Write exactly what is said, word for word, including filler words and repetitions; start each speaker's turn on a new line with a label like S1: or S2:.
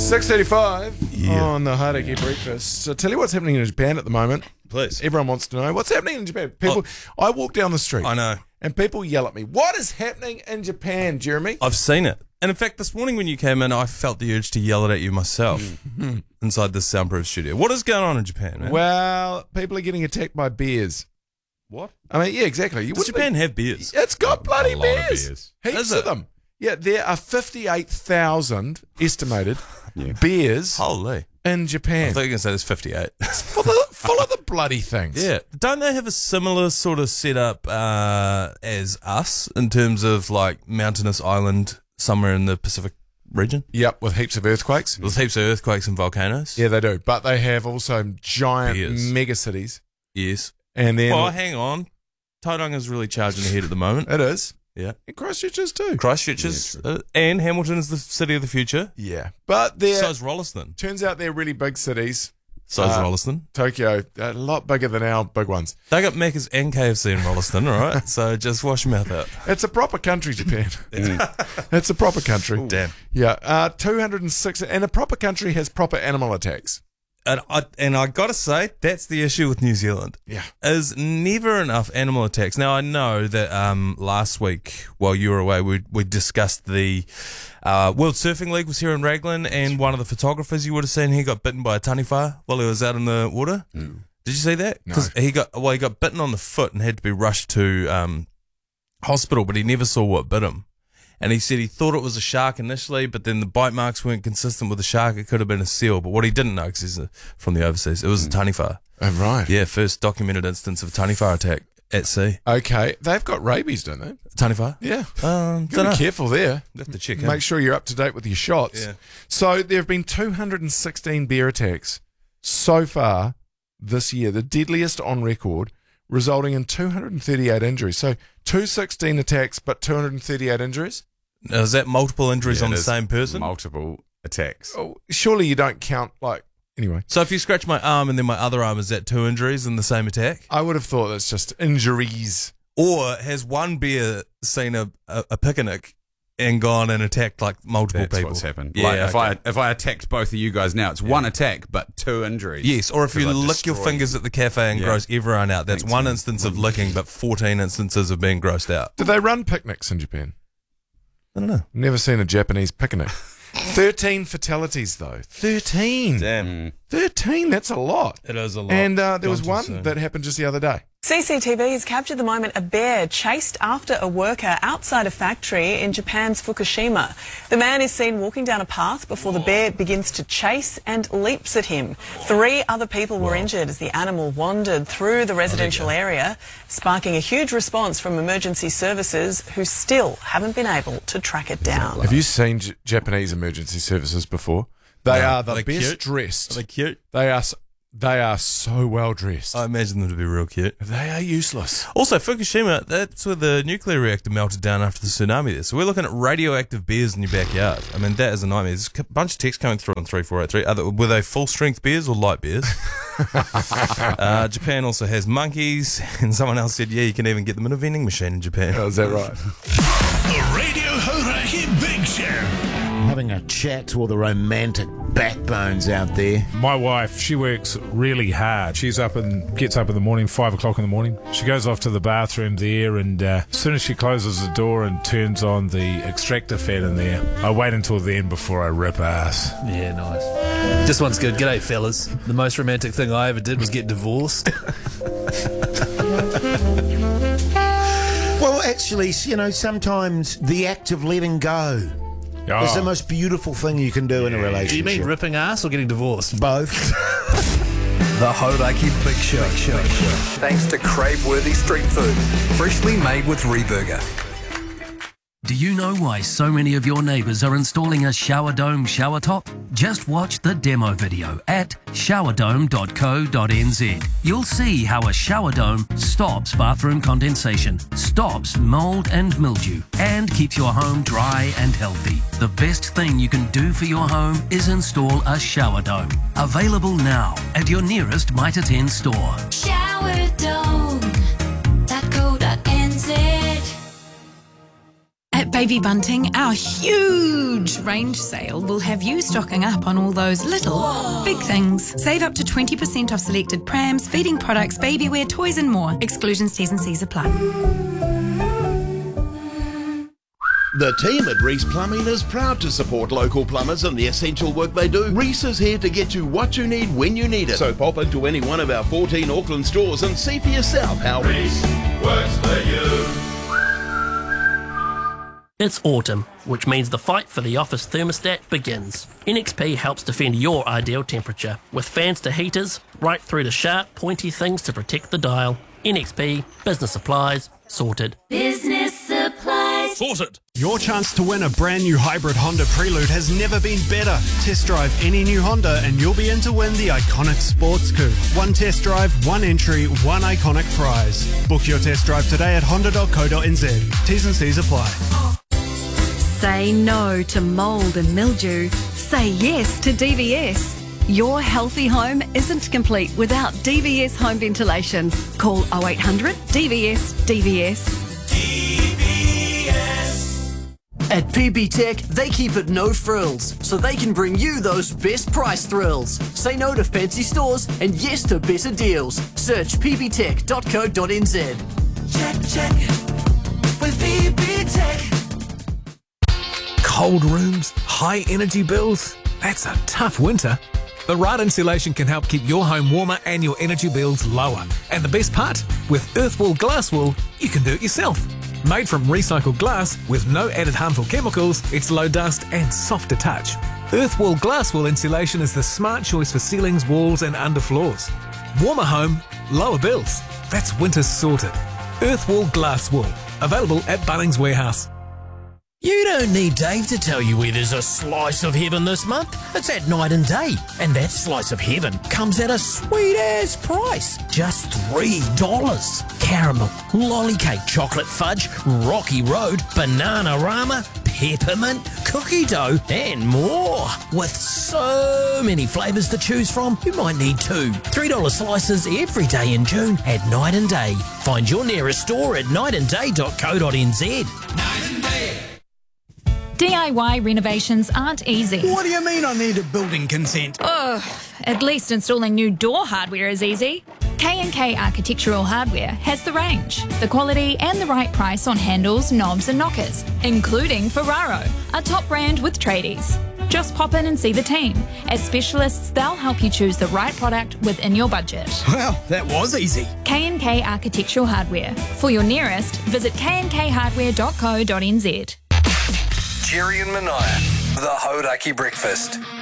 S1: six thirty-five
S2: Yeah.
S1: on the Hauraki Breakfast. So tell you what's happening in Japan at the moment.
S2: Please.
S1: Everyone wants to know what's happening in Japan. People, I walk down the street
S2: I know.
S1: and people yell at me, what is happening in Japan, Jeremy?
S2: I've seen it. And in fact, this morning when you came in, I felt the urge to yell it at you myself inside this soundproof studio. What is going on in Japan, man?
S1: Well, people are getting attacked by bears.
S2: What?
S1: I mean, yeah, exactly. You
S2: Does
S1: wouldn't
S2: Japan
S1: be-
S2: have beers?
S1: It's got bloody
S3: a lot of
S1: bears.
S3: bears.
S1: Heaps
S2: Is
S1: of
S2: it?
S1: them. Yeah, there are fifty-eight thousand estimated
S3: Yeah.
S1: bears
S2: Holy.
S1: in
S2: I
S1: Japan.
S2: thought you were going to say there's fifty-eight.
S1: full, of, full of the bloody things.
S2: Yeah. Don't they have a similar sort of setup uh, as us in terms of like mountainous island somewhere in the Pacific region?
S1: Yep, with heaps of earthquakes.
S2: With heaps of earthquakes and volcanoes?
S1: Yeah, they do. But they have also giant
S2: Bears.
S1: mega cities.
S2: Yes.
S1: And then
S2: Oh, hang on. Tauranga's really charging ahead at the moment.
S1: it is.
S2: Yeah.
S1: And Christchurch is too.
S2: Christchurch is, uh, and Hamilton is the city of the future.
S1: Yeah. But they're,
S2: So's Rolleston.
S1: turns out they're really big cities.
S2: So's
S1: Uh,
S2: Rolleston.
S1: Tokyo, a lot bigger than our big ones.
S2: They got Macca's and K F C in Rolleston, all right? So just wash your mouth out.
S1: It's a proper country, Japan. It's a proper country.
S2: Damn.
S1: Yeah. Uh, two hundred six, and a proper country has proper animal attacks.
S2: And I, and I got to say, that's the issue with New Zealand.
S1: Yeah.
S2: Is never enough animal attacks. Now, I know that um, last week, while you were away, we we discussed the uh, World Surfing League was here in Raglan, and one of the photographers you would have seen, he got bitten by a taniwha while he was out in the water. Mm. Did you see that? Because he got well, he got bitten on the foot and had to be rushed to um, hospital, but he never saw what bit him. And he said he thought it was a shark initially, but then the bite marks weren't consistent with the shark. It could have been a seal. But what he didn't know, because he's uh, from the overseas, it was a taniwha.
S1: Oh, right.
S2: Yeah, first documented instance of a taniwha attack at sea.
S1: Okay. They've got rabies, don't they?
S2: Taniwha?
S1: Yeah.
S2: Um,
S1: Gotta
S2: dunno.
S1: be careful there.
S2: You have to check in.
S1: Make sure you're up to date with your shots.
S2: Yeah.
S1: So there have been two hundred sixteen bear attacks so far this year, the deadliest on record, resulting in two hundred thirty-eight injuries. So two hundred sixteen attacks, but two hundred thirty-eight injuries?
S2: Now, is that multiple injuries
S3: Yeah,
S2: on the
S3: it is
S2: same person?
S3: Multiple attacks.
S1: Oh, surely you don't count, like, anyway.
S2: So if you scratch my arm and then my other arm, is that two injuries in the same attack?
S1: I would have thought that's just injuries.
S2: Or has one bear seen a, a, a picnic and gone and attacked like multiple
S3: That's
S2: people?
S3: what's happened.
S2: Yeah,
S3: like if
S2: okay.
S3: I if I attacked both of you guys now, it's one attack but two injuries.
S2: Yes, or if you
S3: 'Cause I
S2: lick your
S3: destroyed
S2: fingers at the cafe and
S3: Yeah.
S2: gross everyone out, that's
S3: Thanks,
S2: one
S3: man.
S2: instance of licking, but fourteen instances of being grossed out.
S1: Do they run picnics in Japan?
S2: I don't know.
S1: Never seen a Japanese picnic. thirteen fatalities, though. thirteen.
S2: Damn.
S1: thirteen, that's a lot.
S2: It is a lot.
S1: And uh, there was
S2: Johnson
S1: one
S2: said.
S1: that happened just the other day.
S4: C C T V has captured the moment a bear chased after a worker outside a factory in Japan's Fukushima. The man is seen walking down a path before the bear begins to chase and leaps at him. Three other people were injured as the animal wandered through the residential area, sparking a huge response from emergency services who still haven't been able to track it down.
S1: Have you seen J- Japanese emergency services before? They
S2: No.
S1: are the
S2: Are they
S1: best
S2: cute?
S1: dressed.
S2: Are they cute?
S1: They are. s- They are so well dressed.
S2: I imagine them to be real cute.
S1: they are useless.
S2: Also, Fukushima, that's where the nuclear reactor melted down after the tsunami there. So we're looking at radioactive bears in your backyard. I mean, that is a nightmare. There's a bunch of texts coming through on three four eight three. Are they, were they full-strength bears or light bears? uh, Japan also has monkeys. And someone else said, yeah, you can even get them in a vending machine in Japan.
S1: Oh, is that right?
S5: The Radio Hauraki Big Show.
S6: Having a chat to all the romantic backbones out there.
S7: My wife, she works really hard. She's up and gets up in the morning, five o'clock in the morning. She goes off to the bathroom there, and uh, as soon as she closes the door and turns on the extractor fan in there, I wait until then before I rip ass.
S8: Yeah, nice. This one's good. G'day, fellas. The most romantic thing I ever did was get divorced.
S6: Well, actually, you know, sometimes the act of letting go
S7: Oh,
S6: is the most beautiful thing you can do in a
S8: Do
S6: relationship.
S8: you mean ripping ass or getting divorced?
S6: Both.
S9: The Hauraki Big Show. Show. Thanks to crave-worthy street food, freshly made with Reburger.
S10: Do you know why so many of your neighbours are installing a shower dome shower top? Just watch the demo video at shower dome dot co dot n z. You'll see how a shower dome stops bathroom condensation, stops mould and mildew, and keeps your home dry and healthy. The best thing you can do for your home is install a shower dome. Available now at your nearest Mitre ten store.
S11: shower dome dot co dot n z. At Baby Bunting, our huge range sale will have you stocking up on all those little, Whoa. big things. Save up to twenty percent off selected prams, feeding products, baby wear, toys and more. Exclusions, T's and C's apply.
S12: The team at Reese Plumbing is proud to support local plumbers and the essential work they do. Reese is here to get you what you need when you need it. So pop into any one of our fourteen Auckland stores and see for yourself how Reese works for you.
S13: It's autumn, which means the fight for the office thermostat begins. N X P helps defend your ideal temperature, with fans to heaters, right through to sharp, pointy things to protect the dial. N X P, business supplies, sorted.
S14: Business supplies.
S15: Sorted. Your chance to win a brand new hybrid Honda Prelude has never been better. Test drive any new Honda and you'll be in to win the iconic sports coupe. One test drive, one entry, one iconic prize. Book your test drive today at honda dot co dot n z. T's and C's apply.
S16: Say no to mould and mildew. Say yes to D V S. Your healthy home isn't complete without D V S home ventilation. Call oh eight hundred D V S D V S.
S17: D V S. At P B Tech, they keep it no frills, so they can bring you those best price thrills. Say no to fancy stores and yes to better deals. Search p b tech dot co dot n z.
S18: Check, check with P B Tech.
S19: Cold rooms, high energy bills. That's a tough winter. The right insulation can help keep your home warmer and your energy bills lower. And the best part? With Earthwall Glass Wool, you can do it yourself. Made from recycled glass with no added harmful chemicals, it's low dust and soft to touch. Earthwall Glass Wool insulation is the smart choice for ceilings, walls and underfloors. Warmer home, lower bills. That's winter sorted. Earthwall Glass Wool. Available at Bunnings Warehouse.
S20: You don't need Dave to tell you where there's a slice of heaven this month. It's at Night and Day. And that slice of heaven comes at a sweet-ass price. Just three dollars. Caramel, lolly cake, chocolate fudge, Rocky Road, Banana-Rama, peppermint, cookie dough, and more. With so many flavours to choose from, you might need two. three dollar slices every day in June at Night and Day. Find your nearest store at night and day dot co dot n z.
S18: Night and Day.
S11: D I Y renovations aren't easy.
S21: What do you mean I need a building consent?
S11: Ugh, at least installing new door hardware is easy. K and K Architectural Hardware has the range, the quality and the right price on handles, knobs and knockers, including Ferraro, a top brand with tradies. Just pop in and see the team. As specialists, they'll help you choose the right product within your budget.
S21: Well, that was easy.
S11: K and K Architectural Hardware. For your nearest, visit k and k hardware dot co dot n z.
S9: Jerry and Mania, the Hauraki Breakfast.